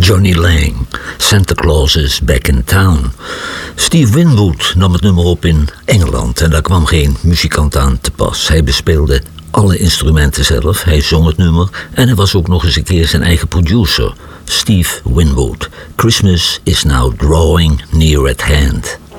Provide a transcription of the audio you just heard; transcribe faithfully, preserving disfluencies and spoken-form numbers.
Johnny Lang, Santa Claus is Back in Town. Steve Winwood nam het nummer op in Engeland en daar kwam geen muzikant aan te pas. Hij bespeelde alle instrumenten zelf, hij zong het nummer en hij was ook nog eens een keer zijn eigen producer. Steve Winwood. Christmas is now drawing near at hand.